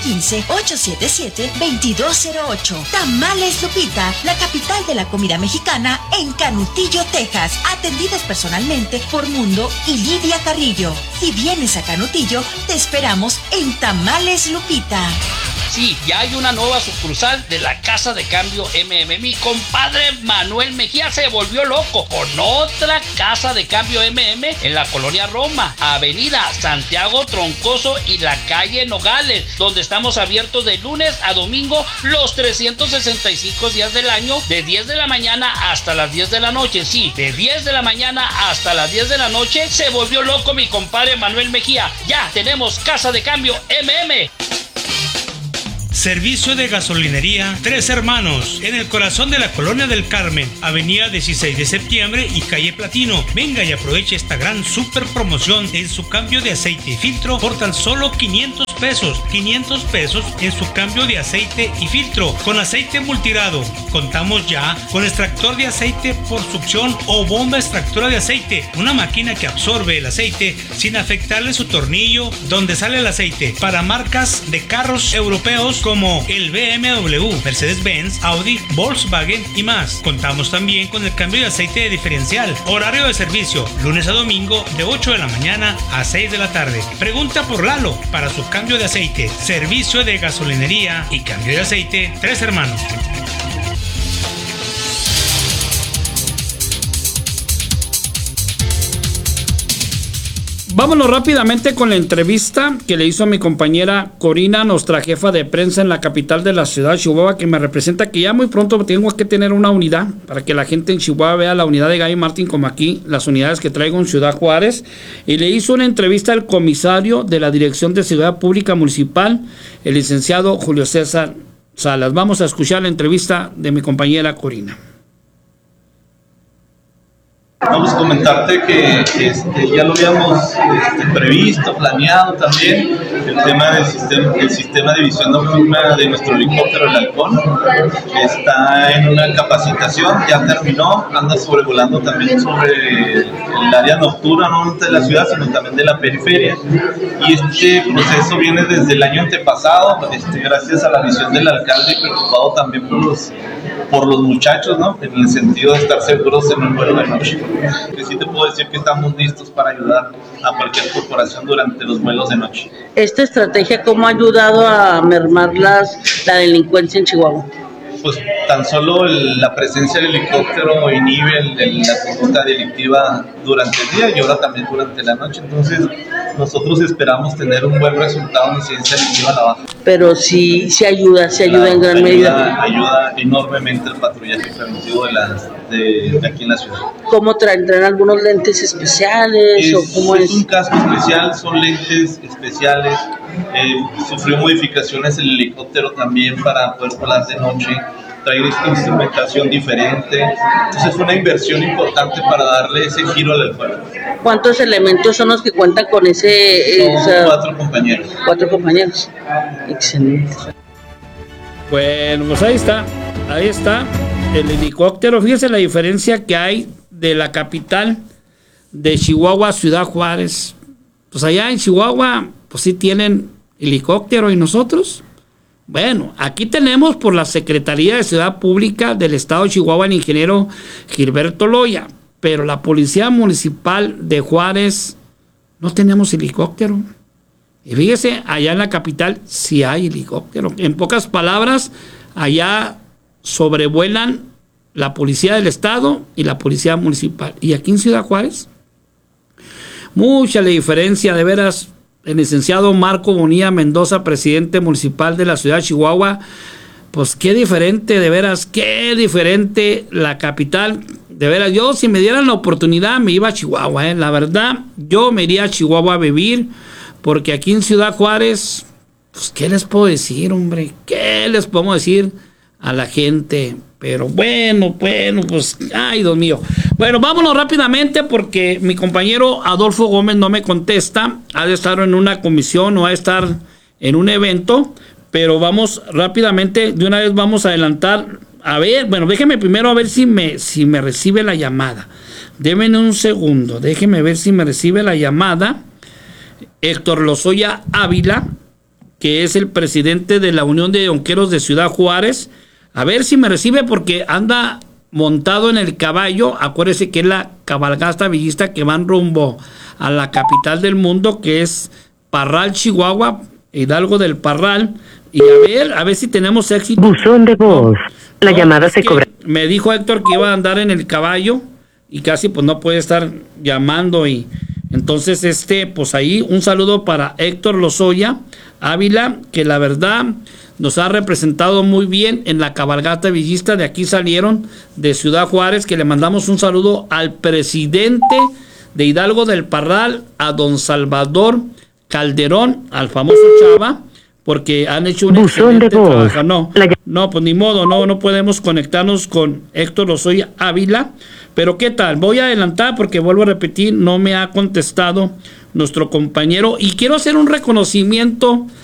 915-877-2208. Tamales Lupita, la capital de la comida mexicana en Canutillo, Texas. Atendidos personalmente por Mundo y Lidia Carrillo. Si vienes a Canutillo, te esperamos en Tamales Lupita. Sí, ya hay una nueva sucursal de la Casa de Cambio MM. Mi compadre Manuel Mejía se volvió loco con otra Casa de Cambio MM en la Colonia Roma, Avenida Santiago Troncoso y la calle Nogales, donde estamos abiertos de lunes a domingo los 365 días del año, de 10 de la mañana hasta las 10 de la noche. Sí, de 10 de la mañana hasta las 10 de la noche. Se volvió loco mi compadre Manuel Mejía. Ya tenemos Casa de Cambio MM. Servicio de gasolinería Tres Hermanos, en el corazón de la Colonia del Carmen, avenida 16 de septiembre y calle Platino. Venga y aproveche esta gran super promoción en su cambio de aceite y filtro por tan solo 500 pesos. 500 pesos en su cambio de aceite y filtro con aceite multirado. Contamos ya con extractor de aceite por succión o bomba extractora de aceite, una máquina que absorbe el aceite sin afectarle su tornillo donde sale el aceite, para marcas de carros europeos como el BMW, Mercedes-Benz, Audi, Volkswagen y más. Contamos también con el cambio de aceite de diferencial. Horario de servicio, lunes a domingo de 8 de la mañana a 6 de la tarde. Pregunta por Lalo para su cambio de aceite. Servicio de gasolinería y cambio de aceite Tres Hermanos. Vámonos rápidamente con la entrevista que le hizo a mi compañera Corina, nuestra jefa de prensa en la capital de la ciudad de Chihuahua, que me representa que ya muy pronto tengo que tener una unidad para que la gente en Chihuahua vea la unidad de Gaby Martín como aquí, las unidades que traigo en Ciudad Juárez. Y le hizo una entrevista al comisario de la Dirección de Seguridad Pública Municipal, el licenciado Julio César Salas. Vamos a escuchar la entrevista de mi compañera Corina. Vamos a comentarte que ya lo habíamos previsto, planeado también, el tema del sistema de visión nocturna de nuestro helicóptero, el Halcón. Está en una capacitación, ya terminó, anda sobrevolando también sobre el área nocturna, no de la ciudad, sino también de la periferia. Y este proceso viene desde el año antepasado, gracias a la visión del alcalde y preocupado también por los muchachos, ¿no? En el sentido de estar seguros en un vuelo de noche. Que sí te puedo decir que estamos listos para ayudar a cualquier corporación durante los vuelos de noche. ¿Esta estrategia cómo ha ayudado a mermar la delincuencia en Chihuahua? Pues tan solo la presencia del helicóptero inhibe la conducta delictiva durante el día y ahora también durante la noche. Entonces nosotros esperamos tener un buen resultado en incidencia delictiva a la baja. Pero sí ayuda en gran medida. Ayuda enormemente el patrullaje preventivo de aquí en la ciudad. ¿Cómo traen algunos lentes especiales? ¿O cómo es? Un casco especial, son lentes especiales. Sufrió modificaciones el helicóptero también para poder volar de noche. Trae instrumentación diferente. Entonces fue una inversión importante para darle ese giro al aeropuerto. ¿Cuántos elementos son los que cuentan con ese? Son 4 compañeros. 4 compañeros. Excelente. Bueno, pues ahí está el helicóptero. Fíjese la diferencia que hay de la capital de Chihuahua a Ciudad Juárez. Pues allá en Chihuahua, pues sí tienen helicóptero, y nosotros, bueno, aquí tenemos por la Secretaría de Seguridad Pública del Estado de Chihuahua el ingeniero Gilberto Loya, pero la Policía Municipal de Juárez no tenemos helicóptero. Y fíjese, allá en la capital sí hay helicóptero. En pocas palabras, allá sobrevuelan la Policía del Estado y la Policía Municipal. Y aquí en Ciudad Juárez, mucha la diferencia, de veras. El licenciado Marco Bonilla Mendoza, presidente municipal de la ciudad de Chihuahua, pues qué diferente, de veras, qué diferente la capital. De veras, yo si me dieran la oportunidad me iba a Chihuahua, la verdad, yo me iría a Chihuahua a vivir, porque aquí en Ciudad Juárez, pues qué les puedo decir, hombre, qué les podemos decir a la gente. Pero bueno, pues, ay, Dios mío. Bueno, vámonos rápidamente porque mi compañero Adolfo Gómez no me contesta. Ha de estar en una comisión o ha de estar en un evento. Pero vamos rápidamente, de una vez vamos a adelantar. A ver, bueno, déjeme primero a ver si me recibe la llamada. Déjenme un segundo, déjeme ver si me recibe la llamada. Héctor Lozoya Ávila, que es el presidente de la Unión de Donqueros de Ciudad Juárez. A ver si me recibe porque anda montado en el caballo. Acuérdese que es la cabalgata villista que van rumbo a la capital del mundo, que es Parral, Chihuahua, Hidalgo del Parral. Y a ver si tenemos éxito. Buzón de voz. La llamada se cobra. Me dijo Héctor que iba a andar en el caballo y casi pues no puede estar llamando. Y entonces pues ahí un saludo para Héctor Lozoya Ávila, que la verdad nos ha representado muy bien en la cabalgata villista. De aquí salieron de Ciudad Juárez, que le mandamos un saludo al presidente de Hidalgo del Parral, a don Salvador Calderón, al famoso Chava, porque han hecho un excelente trabajo. No, pues ni modo, no podemos conectarnos con Héctor Lozoya Ávila. Pero ¿qué tal? Voy a adelantar porque vuelvo a repetir, no me ha contestado nuestro compañero. Y quiero hacer un reconocimiento